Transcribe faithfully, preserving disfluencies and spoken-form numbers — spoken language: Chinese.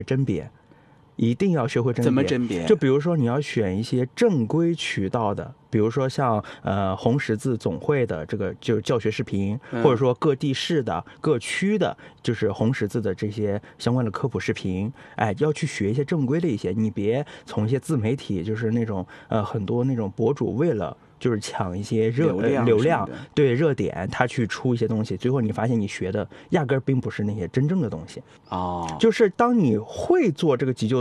甄别，一定要学会甄别。 怎么甄别？ 就比如说你要选一些正规渠道的，比如说像呃红十字总会的这个就是教学视频， 嗯、 或者说各地市的各区的就是红十字的这些相关的科普视频，哎，要去学一些正规的一些，你别从一些自媒体就是那种呃很多那种博主为了就是抢一些热流量、 呃、流量对热点，他去出一些东西，最后你发现你学的压根儿并不是那些真正的东西。 哦， 就是当你会做这个急救